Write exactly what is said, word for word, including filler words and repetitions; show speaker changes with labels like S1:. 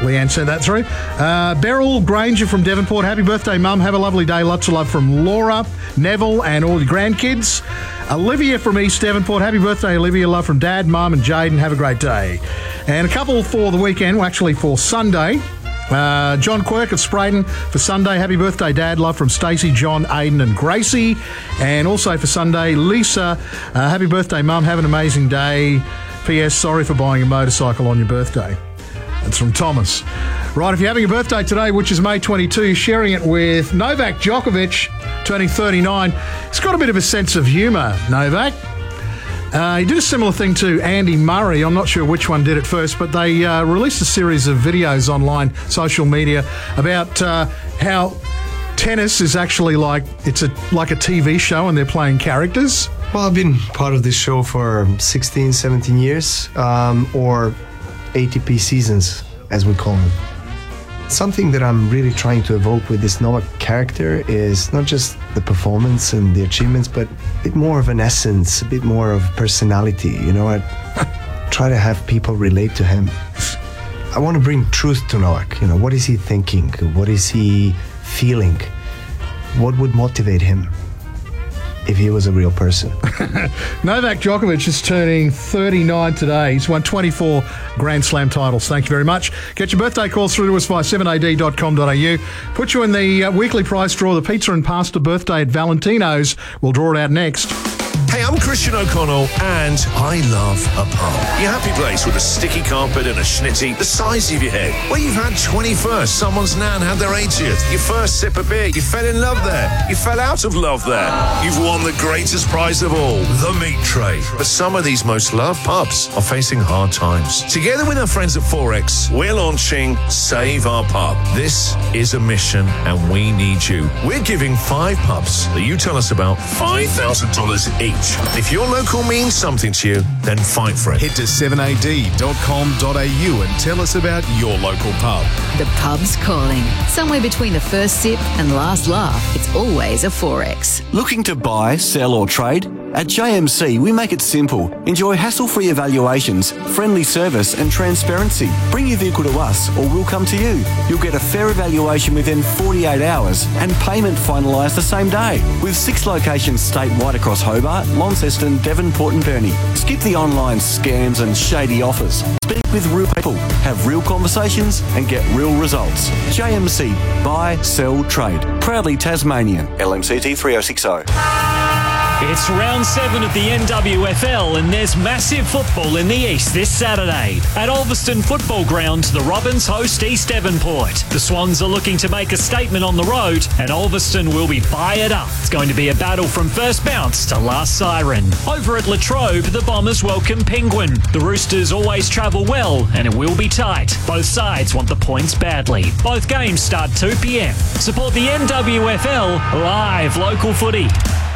S1: Leanne sent that through. Uh, Beryl Granger from Devonport. Happy birthday, Mum. Have a lovely day. Lots of love from Laura, Neville, and all your grandkids. Olivia from East Devonport. Happy birthday, Olivia. Love from Dad, Mum, and Jaden. Have a great day. And a couple for the weekend, well, actually for Sunday. Uh, John Quirk of Sprayton for Sunday. Happy birthday, Dad. Love from Stacey, John, Aiden, and Gracie. And also for Sunday, Lisa. Uh, happy birthday, Mum. Have an amazing day. P S. Sorry for buying a motorcycle on your birthday. That's from Thomas. Right, if you're having a birthday today, which is May twenty-second, you're sharing it with Novak Djokovic, turning thirty-nine. He's got a bit of a sense of humour, Novak. Uh, he did a similar thing to Andy Murray. I'm not sure which one did it first, but they uh, released a series of videos online, social media, about uh, how tennis is actually like it's a like a T V show and they're playing characters.
S2: Well, I've been part of this show for sixteen, seventeen years, um, or A T P seasons, as we call them. Something that I'm really trying to evoke with this Novak character is not just the performance and the achievements, but a bit more of an essence, a bit more of personality. You know, I try to have people relate to him. I want to bring truth to Novak. You know, what is he thinking? What is he feeling? What would motivate him if he was a real person?
S1: Novak Djokovic is turning thirty-nine today. He's won twenty-four Grand Slam titles. Thank you very much. Get your birthday calls through to us via seven a d dot com dot a u. Put you in the uh, weekly prize draw, the pizza and pasta birthday at Valentino's. We'll draw it out next.
S3: Hey, I'm Christian O'Connell, and I love a pub. Your happy place with a sticky carpet and a schnitty the size of your head. Where you've had twenty-first, someone's nan had their eightieth. Your first sip of beer, you fell in love there. You fell out of love there. You've won the greatest prize of all, the meat tray. But some of these most loved pubs are facing hard times. Together with our friends at Forex, we're launching Save Our Pub. This is a mission, and we need you. We're giving five pubs that you tell us about five thousand dollars each. If your local means something to you, then fight for it.
S4: Head to seven a d dot com dot a u and tell us about your local pub.
S5: The pub's calling. Somewhere between the first sip and last laugh, it's always a Forex.
S6: Looking to buy, sell or trade? At J M C, we make it simple. Enjoy hassle-free evaluations, friendly service and transparency. Bring your vehicle to us or we'll come to you. You'll get a fair evaluation within forty-eight hours and payment finalised the same day. With six locations statewide across Hobart, Launceston, Devonport and Burnie. Skip the online scams and shady offers. Speak with real people, have real conversations and get real results. J M C, buy, sell, trade. Proudly Tasmanian. L M C T three oh six oh.
S7: It's round seven of the N W F L and there's massive football in the East this Saturday. At Ulverston Football Ground, the Robins host East Devonport. The Swans are looking to make a statement on the road and Ulverston will be fired up. It's going to be a battle from first bounce to last siren. Over at Latrobe, the Bombers welcome Penguin. The Roosters always travel well and it will be tight. Both sides want the points badly. Both games start two p m. Support the N W F L live local footy.